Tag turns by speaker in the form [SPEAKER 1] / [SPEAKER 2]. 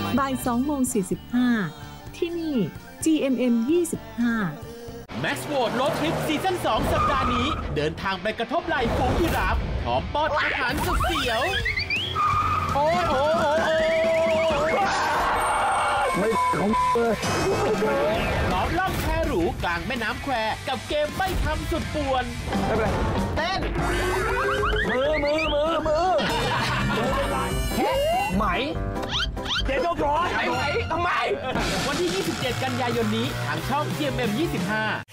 [SPEAKER 1] บ่าย 2:45 ที่นี่ GMM 25
[SPEAKER 2] Max World Road Trip ซีซั่น 2 สัปดาห์นี้เดินทางไปกระทบไหล่ฝูงยีราฟพร้อมป้อนอาหารสุดเสียวโอ้โห
[SPEAKER 3] ไม่ของเลย
[SPEAKER 2] ล้อมล่องแพหรูกลางแม่น้ำแควกับเกมใบ้คำสุดป่วน
[SPEAKER 3] ไม่เป็นไรเต้นมือไหมเดี๋ยวร้อนไหมทำไม
[SPEAKER 2] วันที่ 27 กันยายนนี้ทางช่อง GMM 25